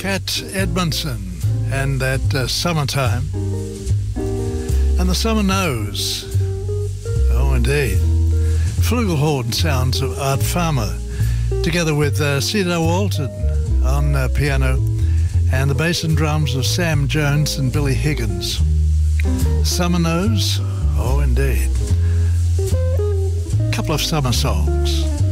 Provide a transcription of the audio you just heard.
Cat Edmondson and that Summertime. And the summer knows. Oh, indeed. Flugelhorn sounds of Art Farmer, together with Cedar Walton on piano, and the bass and drums of Sam Jones and Billy Higgins. Summer knows. Oh, indeed. A couple of summer songs.